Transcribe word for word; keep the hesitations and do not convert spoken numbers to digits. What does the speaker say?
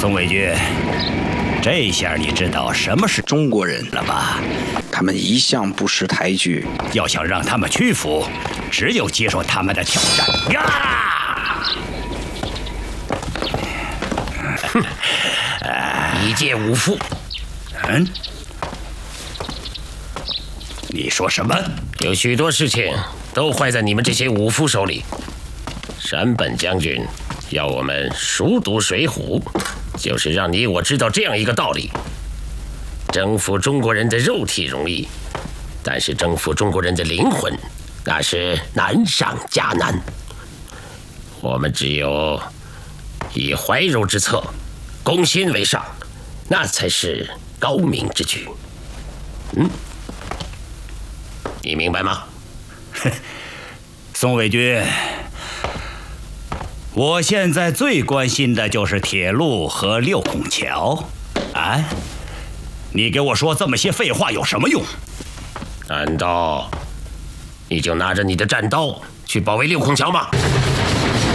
宋伟军，这下你知道什么是中国人了吧？ 他们一向不识抬举， 要想让他们屈服，只有接受他们的挑战呀！ 哼，一介武夫。 嗯？你说什么？ 有许多事情都坏在你们这些武夫手里。山本将军要我们熟读《水浒》，就是让你我知道这样一个道理：征服中国人的肉体容易，但是征服中国人的灵魂，那是难上加难。我们只有以怀柔之策，攻心为上，那才是高明之举。嗯，你明白吗？ 宋伟军，我现在最关心的就是铁路和六孔桥。啊，你给我说这么些废话有什么用？ 难道你就拿着你的战刀去保卫六孔桥吗？